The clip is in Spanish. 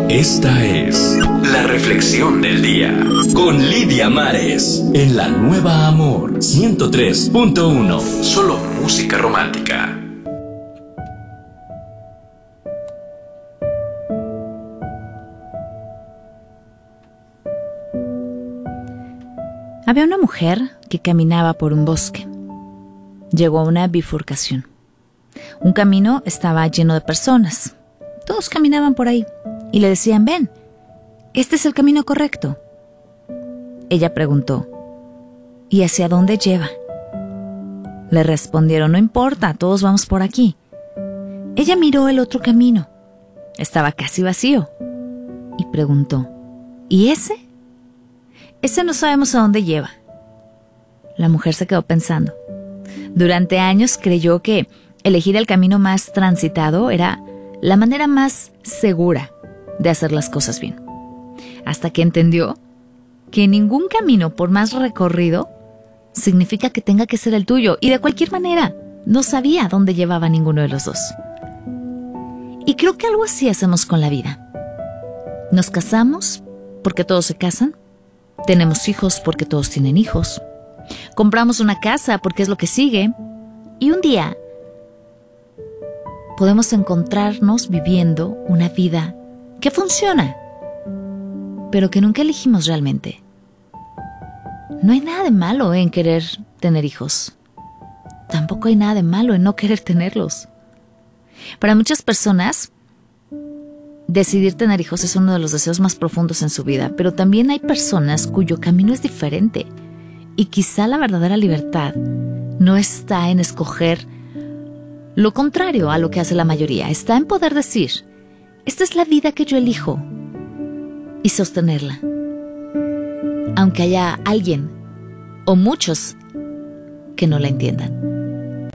Esta es la reflexión del día con Lidia Mares en la Nueva Amor 103.1. Solo música romántica. Había una mujer que caminaba por un bosque. Llegó a una bifurcación. Un camino estaba lleno de personas. Todos caminaban por ahí y le decían: ven, este es el camino correcto. Ella preguntó: ¿y hacia dónde lleva? Le respondieron: no importa, todos vamos por aquí. Ella miró el otro camino. Estaba casi vacío y preguntó: ¿y ese? Ese no sabemos a dónde lleva. La mujer se quedó pensando. Durante años creyó que elegir el camino más transitado era la manera más segura de hacer las cosas bien. Hasta que entendió que ningún camino, por más recorrido, significa que tenga que ser el tuyo. Y de cualquier manera, no sabía dónde llevaba ninguno de los dos. Y creo que algo así hacemos con la vida. Nos casamos porque todos se casan. Tenemos hijos porque todos tienen hijos. Compramos una casa porque es lo que sigue. Y un día podemos encontrarnos viviendo una vida que funciona, pero que nunca elegimos realmente. No hay nada de malo en querer tener hijos. Tampoco hay nada de malo en no querer tenerlos. Para muchas personas, decidir tener hijos es uno de los deseos más profundos en su vida, pero también hay personas cuyo camino es diferente. Y quizá la verdadera libertad no está en escoger lo contrario a lo que hace la mayoría. Está en poder decir: esta es la vida que yo elijo, y sostenerla. Aunque haya alguien o muchos que no la entiendan.